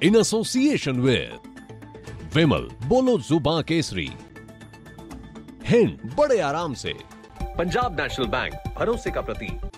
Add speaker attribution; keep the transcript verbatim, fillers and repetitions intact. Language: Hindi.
Speaker 1: इन एसोसिएशन विद विमल, बोलो जुबां केसरी, हिंद, बड़े आराम से,
Speaker 2: पंजाब नेशनल बैंक, भरोसे का प्रतीक।